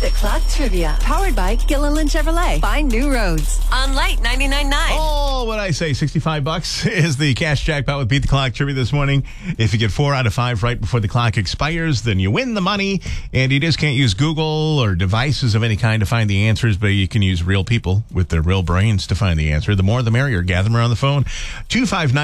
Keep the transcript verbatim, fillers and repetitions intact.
The Clock Trivia, powered by Gilliland Chevrolet. Find new roads on Light ninety-nine point nine. Oh, what I say, sixty-five bucks is the cash jackpot with Beat the Clock Trivia this morning. If you get four out of five right before the clock expires, then you win the money. And you just can't use Google or devices of any kind to find the answers, but you can use real people with their real brains to find the answer. The more, the merrier. Gather them around the phone. two five nine